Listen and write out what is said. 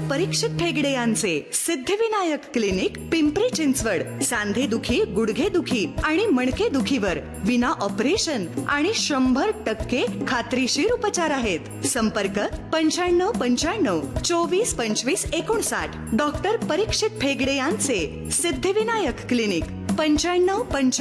परीक्षित ठेगडे यांचे सिद्धिविनायक क्लिनिक, पिंपरी चिंचवड. सांधे दुखी, गुडघे दुखी आणि मणके दुखीवर विना ऑपरेशन आणि 100% खात्रीशीर उपचार आहेत. संपर्क 9595 24 25 59. डॉक्टर परीक्षित ठेगडे यांचे सिद्धिविनायक क्लिनिक 9595